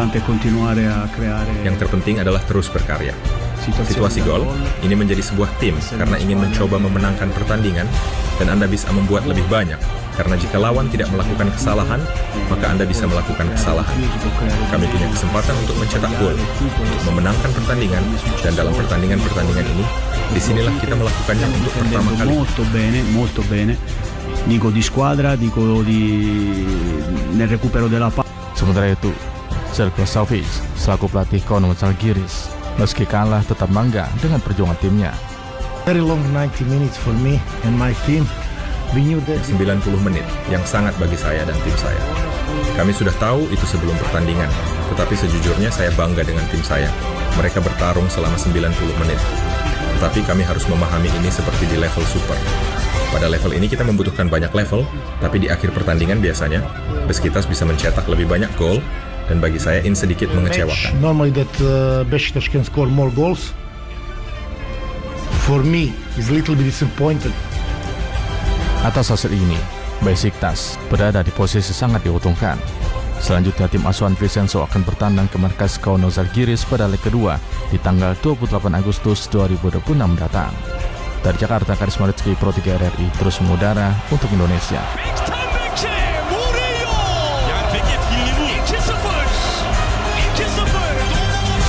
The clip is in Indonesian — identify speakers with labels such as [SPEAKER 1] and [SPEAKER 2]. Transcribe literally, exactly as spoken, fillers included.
[SPEAKER 1] l'importante è continuare a creare.
[SPEAKER 2] Yang terpenting adalah terus berkarya. Situasi gol, ini menjadi sebuah tim karena ingin mencoba memenangkan pertandingan, dan Anda bisa membuat lebih banyak. Karena jika lawan tidak melakukan kesalahan, maka Anda bisa melakukan kesalahan. Kami punya kesempatan untuk mencetak gol, untuk memenangkan pertandingan, dan dalam pertandingan-pertandingan ini, disinilah kita melakukannya untuk pertama kali.
[SPEAKER 1] Molto bene, molto bene. Dico di squadra, dico di nel recupero della palla.
[SPEAKER 3] Sementara itu, Željko Savić selaku pelatih Kauno Žalgiris meski kalah tetap bangga dengan perjuangan timnya.
[SPEAKER 4] Very long ninety minutes for me and my team. We knew that
[SPEAKER 2] sembilan puluh menit yang sangat bagi saya dan tim saya. Kami sudah tahu itu sebelum pertandingan, tetapi sejujurnya saya bangga dengan tim saya. Mereka bertarung selama sembilan puluh menit. Tetapi kami harus memahami ini seperti di level super. Pada level ini kita membutuhkan banyak level, tapi di akhir pertandingan biasanya Beşiktaş bisa mencetak lebih banyak gol, dan bagi saya ini sedikit mengecewakan.
[SPEAKER 4] normally that uh, Beşiktaş can score more goals. For me, is a little bit disappointed.
[SPEAKER 3] Atas hasil ini, Beşiktaş berada di posisi sangat diuntungkan. Selanjutnya tim asuhan Vincenzo akan bertandang ke markas Kauno Žalgiris pada leg kedua di tanggal dua puluh delapan Agustus dua ribu dua puluh enam mendatang. Dari Jakarta, Karisma Rizky, Pro tiga R R I terus mengudara untuk Indonesia.